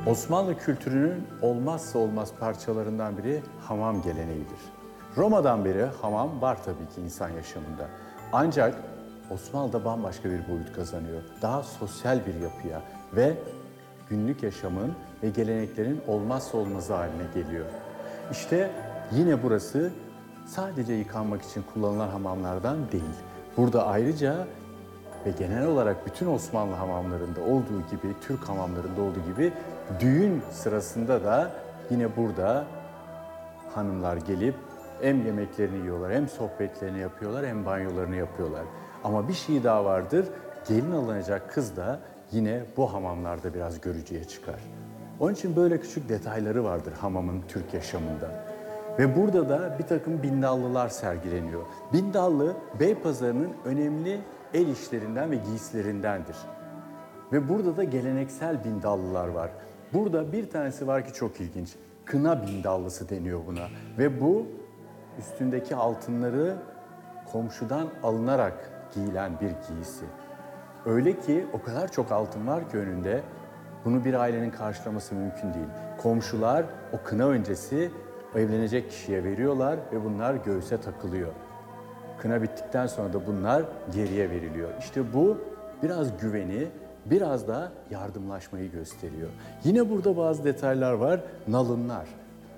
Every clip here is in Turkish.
Osmanlı kültürünün olmazsa olmaz parçalarından biri hamam geleneğidir. Roma'dan beri hamam var tabii ki insan yaşamında. Ancak Osmanlı'da bambaşka bir boyut kazanıyor. Daha sosyal bir yapıya ve günlük yaşamın ve geleneklerin olmazsa olmazı haline geliyor. İşte yine burası sadece yıkanmak için kullanılan hamamlardan değil. Burada ayrıca ve genel olarak bütün Osmanlı hamamlarında olduğu gibi, Türk hamamlarında olduğu gibi düğün sırasında da yine burada hanımlar gelip hem yemeklerini yiyorlar, hem sohbetlerini yapıyorlar, hem banyolarını yapıyorlar. Ama bir şey daha vardır, gelin alınacak kız da yine bu hamamlarda biraz görücüye çıkar. Onun için böyle küçük detayları vardır hamamın Türk yaşamında. Ve burada da bir takım bindallılar sergileniyor. Bindallı, Beypazarı'nın önemli el işlerinden ve giysilerindendir. Ve burada da geleneksel bindallılar var. Burada bir tanesi var ki çok ilginç. Kına bindallısı deniyor buna. Ve bu üstündeki altınları komşudan alınarak giyilen bir giysi. Öyle ki o kadar çok altın var ki önünde, bunu bir ailenin karşılaması mümkün değil. Komşular o kına öncesi evlenecek kişiye veriyorlar ve bunlar göğüse takılıyor. Kına bittikten sonra da bunlar geriye veriliyor. İşte bu biraz güveni, biraz da yardımlaşmayı gösteriyor. Yine burada bazı detaylar var. Nalınlar.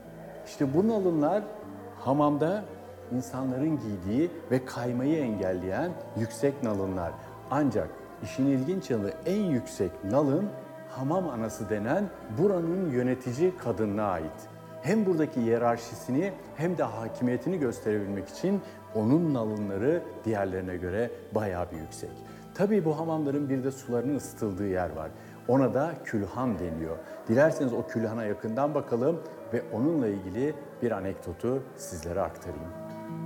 İşte bu nalınlar hamamda insanların giydiği ve kaymayı engelleyen yüksek nalınlar. Ancak işin ilginç yanı en yüksek nalın hamam anası denen buranın yönetici kadınına ait. Hem buradaki hiyerarşisini hem de hakimiyetini gösterebilmek için onun nalınları diğerlerine göre bayağı bir yüksek. Tabii bu hamamların bir de sularının ısıtıldığı yer var. Ona da külhan deniyor. Dilerseniz o külhana yakından bakalım ve onunla ilgili bir anekdotu sizlere aktarayım.